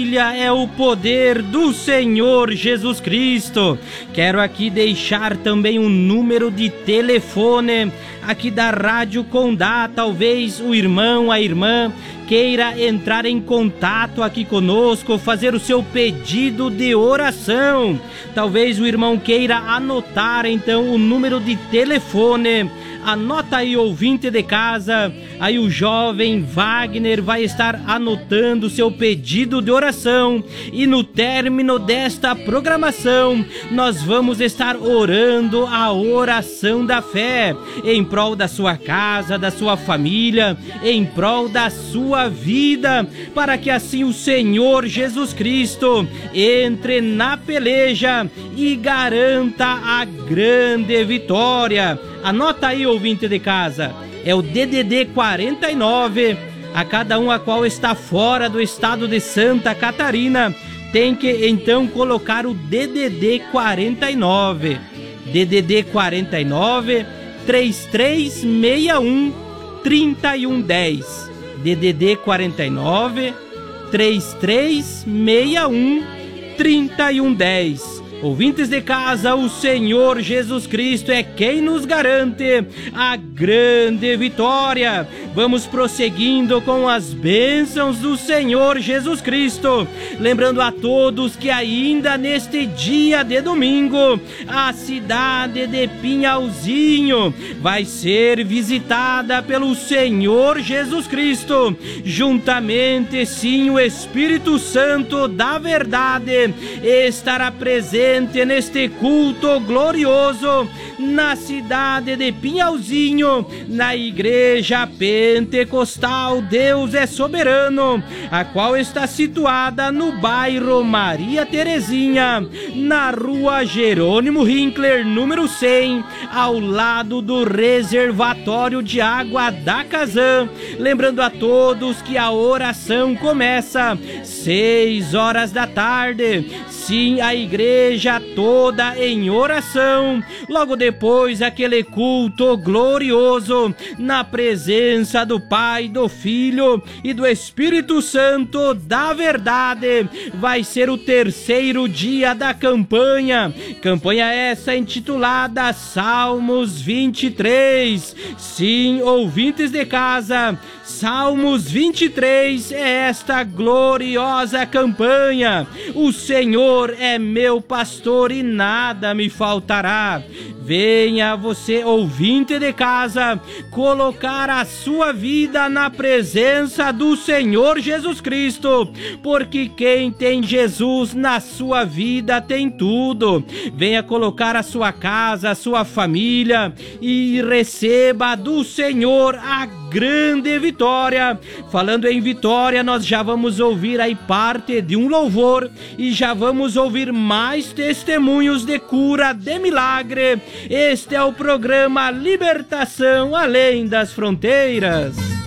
família é o poder do Senhor Jesus Cristo. Quero aqui deixar também um número de telefone aqui da Rádio Condá. Talvez o irmão, a irmã queira entrar em contato aqui conosco, fazer o seu pedido de oração. Talvez o irmão queira anotar então o número de telefone. Anota aí, ouvinte de casa. Aí o jovem Wagner vai estar anotando o seu pedido de oração. E no término desta programação, nós vamos estar orando a oração da fé, em prol da sua casa, da sua família, em prol da sua vida, para que assim o Senhor Jesus Cristo entre na peleja e garanta a grande vitória. Anota aí, ouvinte de casa, é o DDD 49, a cada um a qual está fora do estado de Santa Catarina, tem que então colocar o DDD 49, DDD 49 3361 3110, DDD 49 3361 3110. Ouvintes de casa, o Senhor Jesus Cristo é quem nos garante a grande vitória. Vamos prosseguindo com as bênçãos do Senhor Jesus Cristo. Lembrando a todos que ainda neste dia de domingo, a cidade de Pinhalzinho vai ser visitada pelo Senhor Jesus Cristo. Juntamente, sim, o Espírito Santo da verdade estará presente neste culto glorioso na cidade de Pinhalzinho, na igreja pentecostal Deus é Soberano, a qual está situada no bairro Maria Terezinha, na rua Jerônimo Hinkler, número 100, ao lado do reservatório de água da Kazan. Lembrando a todos que a oração começa 6 horas da tarde. Sim, a igreja toda em oração. Logo depois, aquele culto glorioso na presença do Pai, do Filho e do Espírito Santo da verdade. Vai ser o terceiro dia da campanha. Campanha essa intitulada Salmos 23. Sim, ouvintes de casa, Salmos 23 é esta gloriosa campanha. O Senhor é meu pastor e nada me faltará. Venha você, ouvinte de casa, colocar a sua vida na presença do Senhor Jesus Cristo, porque quem tem Jesus na sua vida tem tudo. Venha colocar a sua casa, a sua família e receba do Senhor a grande vitória. Falando em vitória, nós já vamos ouvir aí parte de um louvor e já vamos ouvir mais testemunhos de cura, de milagre. Este é o programa Libertação Além das Fronteiras.